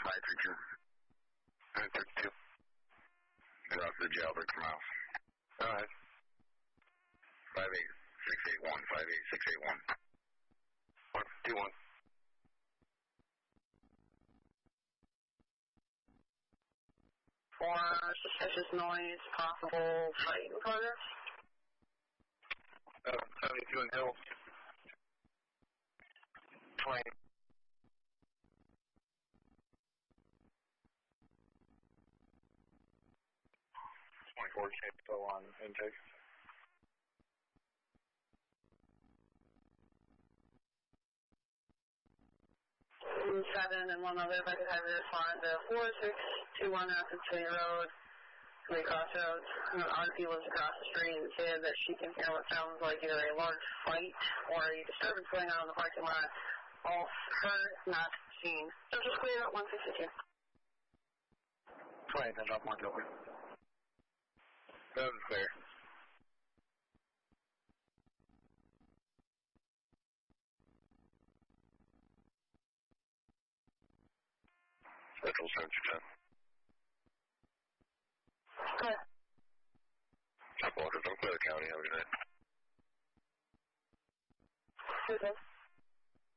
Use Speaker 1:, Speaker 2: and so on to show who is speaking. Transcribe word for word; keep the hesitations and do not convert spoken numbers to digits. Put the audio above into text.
Speaker 1: five three two.
Speaker 2: five three two.
Speaker 1: Get off the jailbreak from house.
Speaker 2: All right.
Speaker 1: five eight six eight one, five eight six eight one.
Speaker 2: one fifty-one.
Speaker 3: For suspicious noise, possible fight in progress.
Speaker 2: Uh, seventy-two in Hill. twenty. twenty-four K still on intake.
Speaker 3: Seven and one other, if I could have you respond to four six two one Rapid City Road, three crossroads. Auntie lives across the street and said that she can hear what sounds like either a large fight or a disturbance going on in the parking lot. All heard, not seen. So just clear out one sixty-two.
Speaker 2: twenty, then drop one over. That's clear.
Speaker 1: Central Center ten.
Speaker 3: Okay.
Speaker 1: Chuck Walker, don't clear the county. Have a good night.
Speaker 3: Okay.